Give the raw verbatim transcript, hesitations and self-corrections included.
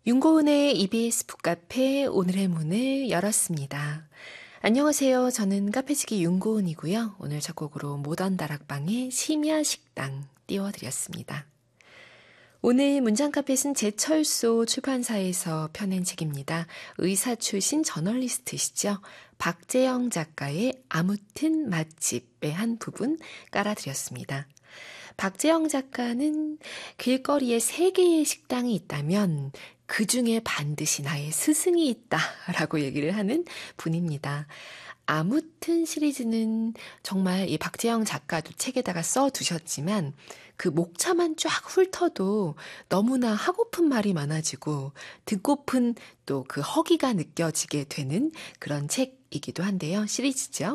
윤고은의 이비에스 북카페 오늘의 문을 열었습니다. 안녕하세요. 저는 카페지기 윤고은이고요. 오늘 첫 곡으로 모던 다락방의 심야식당 띄워드렸습니다. 오늘 문장카펫은 제철소 출판사에서 펴낸 책입니다. 의사 출신 저널리스트시죠. 박재영 작가의 아무튼 맛집의 한 부분 깔아드렸습니다. 박재영 작가는 길거리에 세 개의 식당이 있다면 그 중에 반드시 나의 스승이 있다라고 얘기를 하는 분입니다. 아무튼 시리즈는 정말 이 박재영 작가도 책에다가 써두셨지만 그 목차만 쫙 훑어도 너무나 하고픈 말이 많아지고 듣고픈 또 그 허기가 느껴지게 되는 그런 책이기도 한데요. 시리즈죠.